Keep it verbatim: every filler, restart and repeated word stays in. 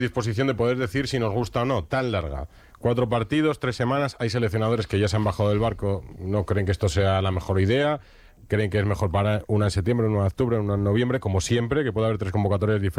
disposición de poder decir si nos gusta o no, tan larga. Cuatro partidos, tres semanas, hay seleccionadores que ya se han bajado del barco, no creen que esto sea la mejor idea, creen que es mejor para una en septiembre, una en octubre, una en noviembre, como siempre, que puede haber tres convocatorias diferentes.